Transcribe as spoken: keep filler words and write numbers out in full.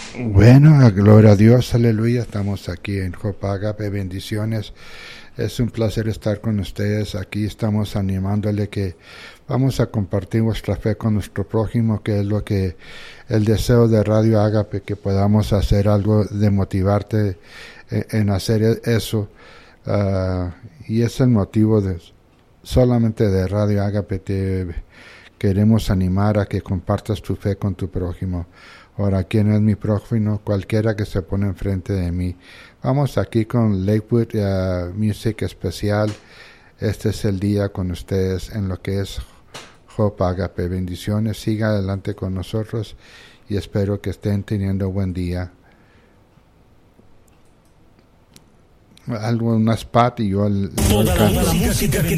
Bueno, gloria a Dios, aleluya. Estamos aquí en Hope Agape, bendiciones. Es un placer estar con ustedes. Aquí estamos animándole que vamos a compartir nuestra fe con nuestro prójimo, que es lo que el deseo de Radio Agape, que podamos hacer algo de motivarte en hacer eso. Uh, y es el motivo de solamente de Radio Agape. Te queremos animar a que compartas tu fe con tu prójimo. Ahora, ¿quién es mi prójimo? Cualquiera que se pone enfrente de mí. Vamos aquí con Lakewood uh, Music Especial. Este es el día con ustedes en lo que es Hope Agape. Bendiciones. Siga adelante con nosotros y espero que estén teniendo buen día. Algo, una spot y yo el, Toda la música que